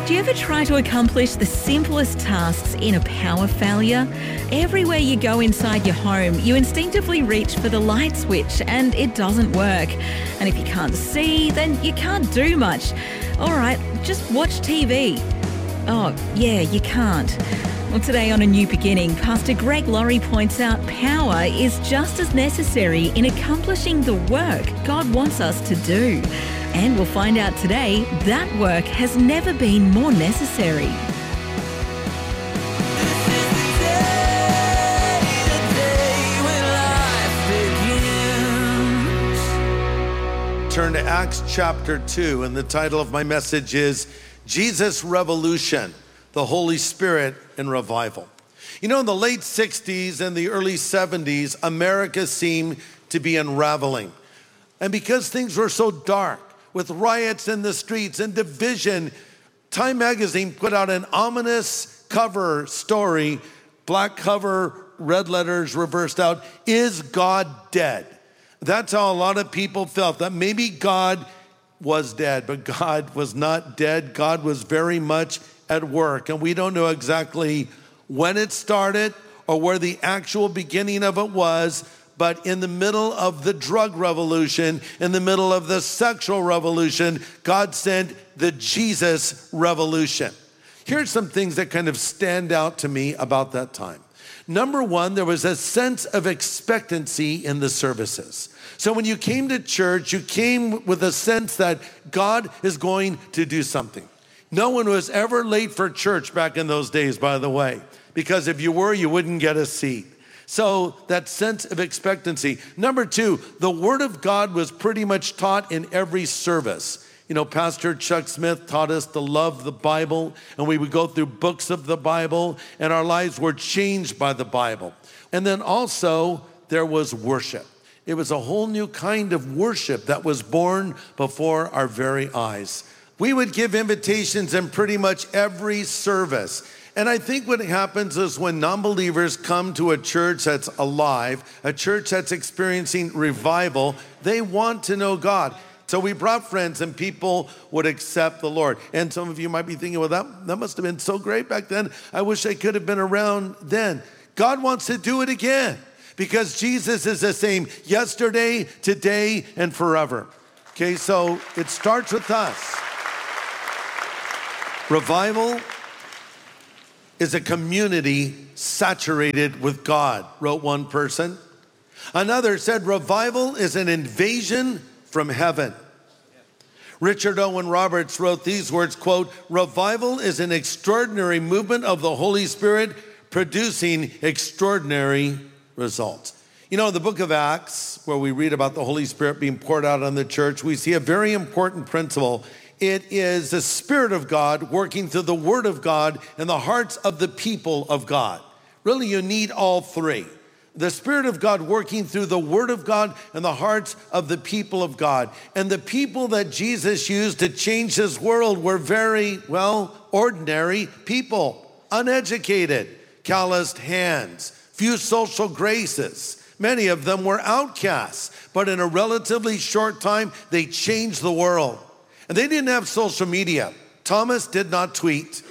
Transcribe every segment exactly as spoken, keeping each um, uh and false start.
Do you ever try to accomplish the simplest tasks in a power failure? Everywhere you go inside your home, you instinctively reach for the light switch and it doesn't work. And if you can't see, then you can't do much. All right, just watch T V. Oh, yeah, you can't. Well, today on A New Beginning, Pastor Greg Laurie points out power is just as necessary in accomplishing the work God wants us to do. And we'll find out today that work has never been more necessary. Turn to Acts chapter two, and the title of my message is Jesus Revolution, the Holy Spirit in Revival. You know, in the late sixties and the early seventies, America seemed to be unraveling. And because things were so dark, with riots in the streets and division, Time magazine put out an ominous cover story, black cover, red letters reversed out, "Is God dead?" That's how a lot of people felt, that maybe God was dead, but God was not dead. God was very much at work, and we don't know exactly when it started or where the actual beginning of it was. But in the middle of the drug revolution, in the middle of the sexual revolution, God sent the Jesus revolution. Here's some things that kind of stand out to me about that time. Number one, there was a sense of expectancy in the services. So when you came to church, you came with a sense that God is going to do something. No one was ever late for church back in those days, by the way, because if you were, you wouldn't get a seat. So that sense of expectancy. Number two, the Word of God was pretty much taught in every service. You know, Pastor Chuck Smith taught us to love the Bible, and we would go through books of the Bible, and our lives were changed by the Bible. And then also, there was worship. It was a whole new kind of worship that was born before our very eyes. We would give invitations in pretty much every service. And I think what happens is when non-believers come to a church that's alive, a church that's experiencing revival, they want to know God. So we brought friends and people would accept the Lord. And some of you might be thinking, well, that, that must have been so great back then. I wish I could have been around then. God wants to do it again because Jesus is the same yesterday, today, and forever. Okay, so it starts with us. Revival is a community saturated with God, wrote one person. Another said, revival is an invasion from heaven. Richard Owen Roberts wrote these words, quote, revival is an extraordinary movement of the Holy Spirit producing extraordinary results. You know, in the book of Acts, where we read about the Holy Spirit being poured out on the church, we see a very important principle. It is the Spirit of God working through the Word of God in the hearts of the people of God. Really, you need all three. The Spirit of God working through the Word of God in the hearts of the people of God. And the people that Jesus used to change this world were very, well, ordinary people, uneducated, calloused hands, few social graces. Many of them were outcasts, but in a relatively short time, they changed the world. And they didn't have social media. Thomas did not tweet.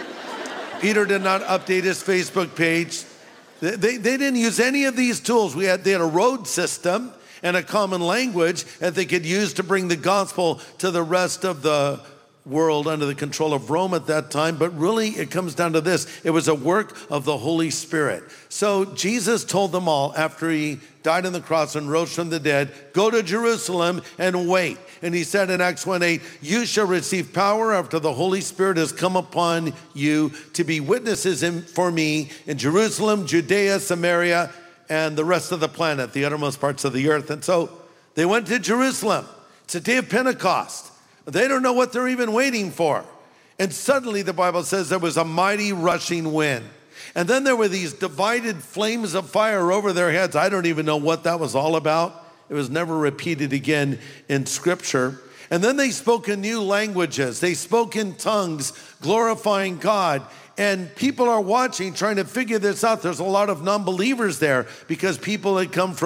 Peter did not update his Facebook page. They, they, they didn't use any of these tools. We had, they had a road system and a common language that they could use to bring the gospel to the rest of the world under the control of Rome at that time. But really, it comes down to this. It was a work of the Holy Spirit. So Jesus told them all after he died on the cross and rose from the dead, go to Jerusalem and wait. And he said in Acts one eight, you shall receive power after the Holy Spirit has come upon you to be witnesses in, for me in Jerusalem, Judea, Samaria, and the rest of the planet, the uttermost parts of the earth. And so they went to Jerusalem. It's a day of Pentecost. They don't know what they're even waiting for. And suddenly the Bible says there was a mighty rushing wind. And then there were these divided flames of fire over their heads. I don't even know what that was all about. It was never repeated again in Scripture. And then they spoke in new languages. They spoke in tongues, glorifying God. And people are watching, trying to figure this out. There's a lot of non-believers there because people had come from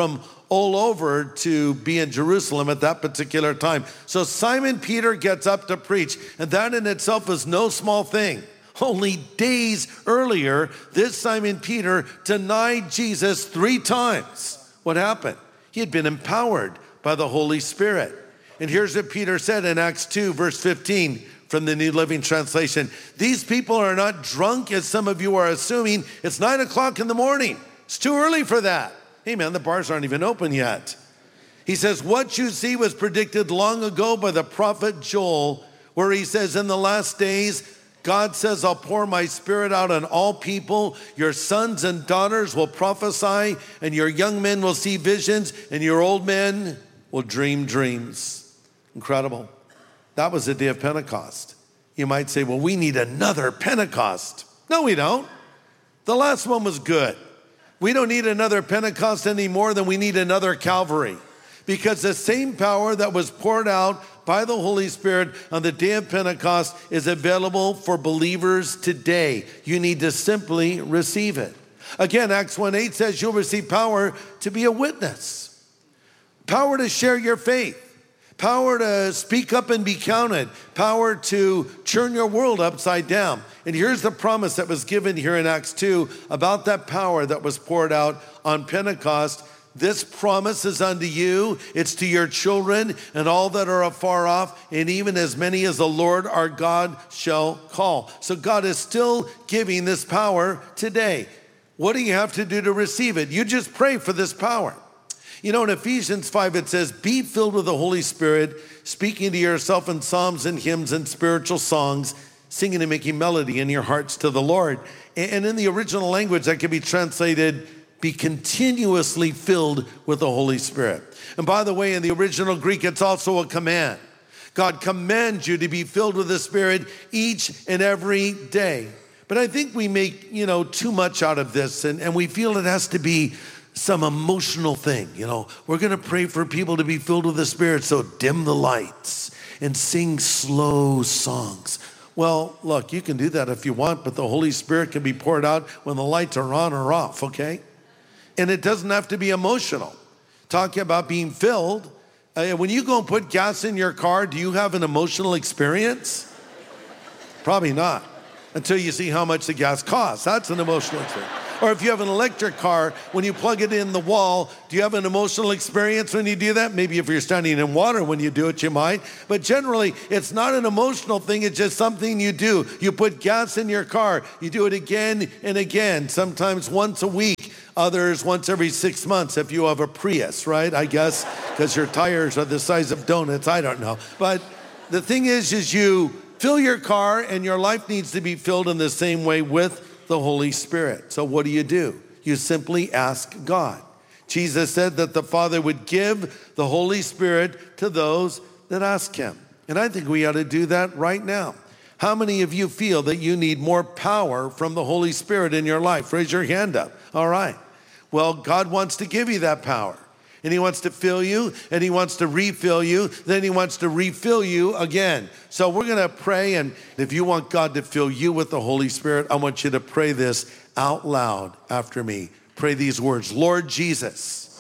all over to be in Jerusalem at that particular time. So Simon Peter gets up to preach, and that in itself is no small thing. Only days earlier, this Simon Peter denied Jesus three times. What happened? He had been empowered by the Holy Spirit. And here's what Peter said in Acts two, verse fifteen from the New Living Translation. These people are not drunk as some of you are assuming. It's nine o'clock in the morning. It's too early for that. Hey man, the bars aren't even open yet. He says, what you see was predicted long ago by the prophet Joel, where he says, in the last days, God says, I'll pour my spirit out on all people. Your sons and daughters will prophesy, and your young men will see visions, and your old men will dream dreams. Incredible. That was the day of Pentecost. You might say, well, we need another Pentecost. No, we don't. The last one was good. We don't need another Pentecost any more than we need another Calvary. Because the same power that was poured out by the Holy Spirit on the day of Pentecost is available for believers today. You need to simply receive it. Again, Acts one eight says you'll receive power to be a witness. Power to share your faith. Power to speak up and be counted. Power to turn your world upside down. And here's the promise that was given here in Acts two about that power that was poured out on Pentecost. This promise is unto you, it's to your children and all that are afar off, and even as many as the Lord our God shall call. So God is still giving this power today. What do you have to do to receive it? You just pray for this power. You know, in Ephesians five, it says, be filled with the Holy Spirit, speaking to yourself in psalms and hymns and spiritual songs, singing and making melody in your hearts to the Lord. And in the original language, that can be translated, be continuously filled with the Holy Spirit. And by the way, in the original Greek, it's also a command. God commands you to be filled with the Spirit each and every day. But I think we make, you know, too much out of this, and, and we feel it has to be some emotional thing. You know, we're going to pray for people to be filled with the Spirit, so dim the lights and sing slow songs. Well, look, you can do that if you want, but the Holy Spirit can be poured out when the lights are on or off, okay? And it doesn't have to be emotional. Talking about being filled, uh, when you go and put gas in your car, do you have an emotional experience? Probably not, until you see how much the gas costs. That's an emotional experience. Or if you have an electric car, when you plug it in the wall, do you have an emotional experience when you do that? Maybe if you're standing in water when you do it, you might. But generally, it's not an emotional thing. It's just something you do. You put gas in your car. You do it again and again, sometimes once a week, others once every six months if you have a Prius, right? I guess, because your tires are the size of donuts. I don't know. But the thing is, is you fill your car, and your life needs to be filled in the same way with the Holy Spirit. So what do you do? You simply ask God. Jesus said that the Father would give the Holy Spirit to those that ask him. And I think we ought to do that right now. How many of you feel that you need more power from the Holy Spirit in your life? Raise your hand up. All right. Well, God wants to give you that power. And he wants to fill you, and he wants to refill you, then he wants to refill you again. So we're going to pray, and if you want God to fill you with the Holy Spirit, I want you to pray this out loud after me. Pray these words. Lord Jesus,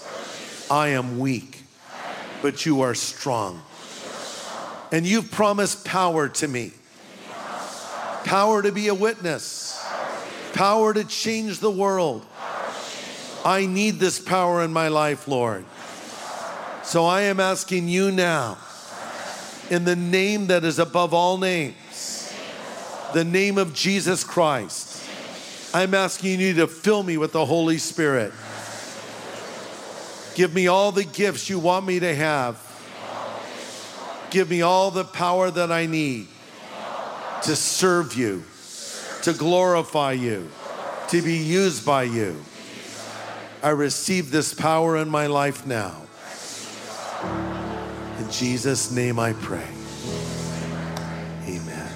I am weak, but you are strong. And you've promised power to me. Power to be a witness. Power to change the world. I need this power in my life, Lord. So I am asking you now, in the name that is above all names, the name of Jesus Christ, I'm asking you to fill me with the Holy Spirit. Give me all the gifts you want me to have. Give me all the power that I need to serve you, to glorify you, to be used by you. I receive this power in my life now. In Jesus' name I pray. Amen.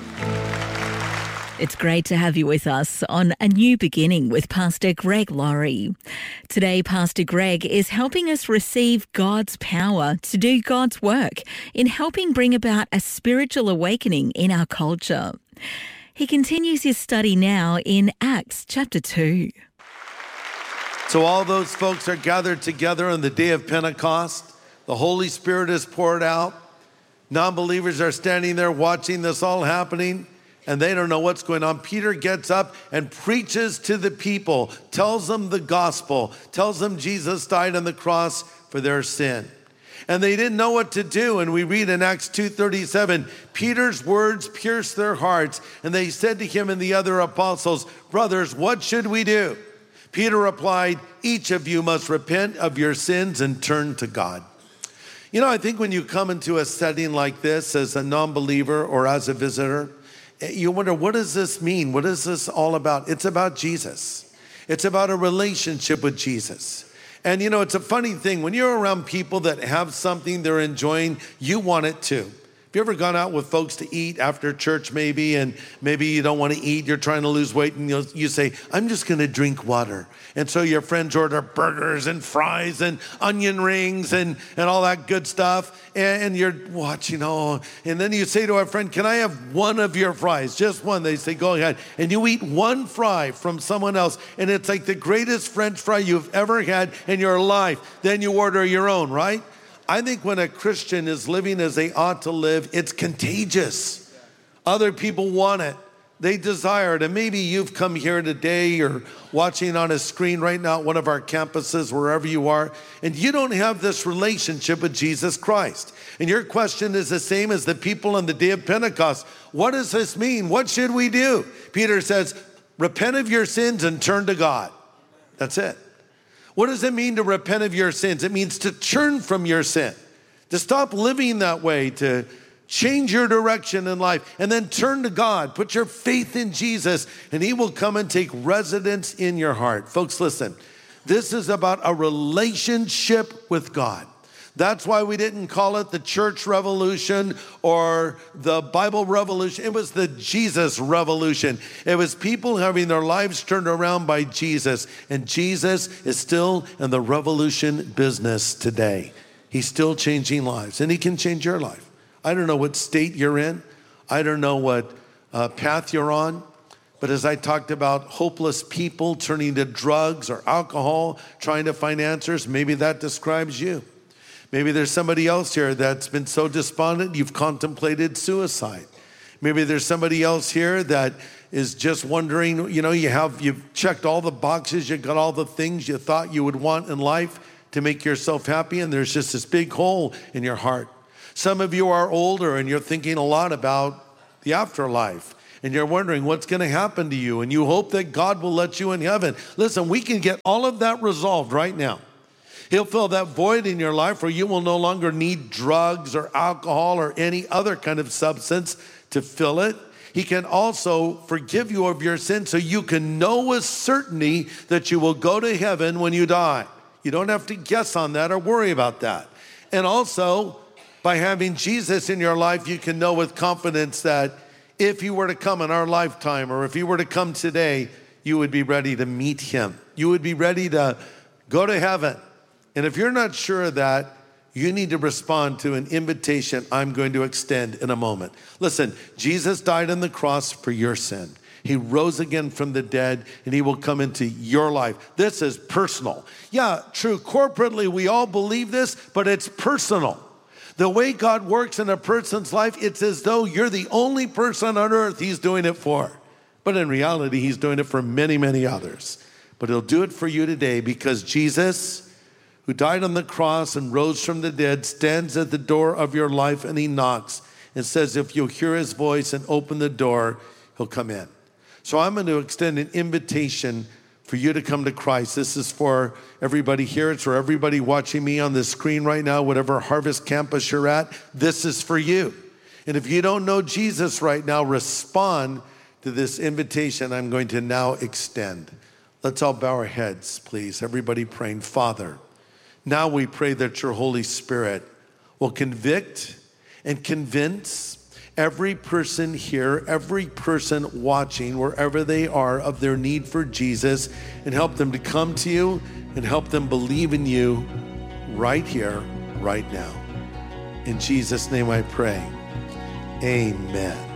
It's great to have you with us on A New Beginning with Pastor Greg Laurie. Today, Pastor Greg is helping us receive God's power to do God's work in helping bring about a spiritual awakening in our culture. He continues his study now in Acts chapter two. So all those folks are gathered together on the day of Pentecost. The Holy Spirit is poured out. Non-believers are standing there watching this all happening, and they don't know what's going on. Peter gets up and preaches to the people, tells them the gospel, tells them Jesus died on the cross for their sin. And they didn't know what to do. And we read in Acts two thirty-seven, Peter's words pierced their hearts, and they said to him and the other apostles, "Brothers, what should we do?" Peter replied, "Each of you must repent of your sins and turn to God." You know, I think when you come into a setting like this as a non-believer or as a visitor, you wonder, what does this mean? What is this all about? It's about Jesus. It's about a relationship with Jesus. And you know, it's a funny thing. When you're around people that have something they're enjoying, you want it too. Have you ever gone out with folks to eat after church maybe, and maybe you don't want to eat, you're trying to lose weight, and you you say, "I'm just going to drink water." And so your friends order burgers and fries and onion rings and, and all that good stuff, and, and you're watching, oh, and then you say to a friend, "Can I have one of your fries?" Just one. They say, "Go ahead." And you eat one fry from someone else, and it's like the greatest French fry you've ever had in your life. Then you order your own, right? I think when a Christian is living as they ought to live, it's contagious. Other people want it. They desire it. And maybe you've come here today or watching on a screen right now at one of our campuses, wherever you are, and you don't have this relationship with Jesus Christ. And your question is the same as the people on the day of Pentecost. What does this mean? What should we do? Peter says, repent of your sins and turn to God. That's it. What does it mean to repent of your sins? It means to turn from your sin, to stop living that way, to change your direction in life, and then turn to God. Put your faith in Jesus, and he will come and take residence in your heart. Folks, listen, this is about a relationship with God. That's why we didn't call it the church revolution or the Bible revolution. It was the Jesus revolution. It was people having their lives turned around by Jesus. And Jesus is still in the revolution business today. He's still changing lives, and he can change your life. I don't know what state you're in. I don't know what uh, path you're on. But as I talked about hopeless people turning to drugs or alcohol, trying to find answers, maybe that describes you. Maybe there's somebody else here that's been so despondent, you've contemplated suicide. Maybe there's somebody else here that is just wondering, you know, you have, you've checked all the boxes, you got all the things you thought you would want in life to make yourself happy, and there's just this big hole in your heart. Some of you are older and you're thinking a lot about the afterlife, and you're wondering what's going to happen to you, and you hope that God will let you in heaven. Listen, we can get all of that resolved right now. He'll fill that void in your life where you will no longer need drugs or alcohol or any other kind of substance to fill it. He can also forgive you of your sins so you can know with certainty that you will go to heaven when you die. You don't have to guess on that or worry about that. And also, by having Jesus in your life, you can know with confidence that if he were to come in our lifetime or if he were to come today, you would be ready to meet him. You would be ready to go to heaven. And if you're not sure of that, you need to respond to an invitation I'm going to extend in a moment. Listen, Jesus died on the cross for your sin. He rose again from the dead, and he will come into your life. This is personal. Yeah, true. Corporately, we all believe this, but it's personal. The way God works in a person's life, it's as though you're the only person on earth he's doing it for. But in reality, he's doing it for many, many others. But he'll do it for you today because Jesus, who died on the cross and rose from the dead, stands at the door of your life, and he knocks and says, if you'll hear his voice and open the door, he'll come in. So I'm going to extend an invitation for you to come to Christ. This is for everybody here. It's for everybody watching me on the screen right now, whatever Harvest Campus you're at. This is for you. And if you don't know Jesus right now, respond to this invitation I'm going to now extend. Let's all bow our heads, please. Everybody praying. Father, now we pray that your Holy Spirit will convict and convince every person here, every person watching, wherever they are, of their need for Jesus, and help them to come to you and help them believe in you right here, right now. In Jesus' name I pray. Amen.